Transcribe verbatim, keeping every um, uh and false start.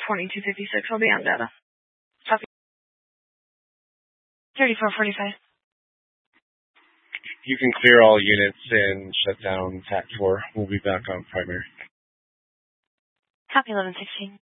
twenty-two fifty-six. I'll be on data. Copy. thirty-four forty-five. You can clear all units and shut down T A C four. We'll be back on primary. Copy eleven sixteen.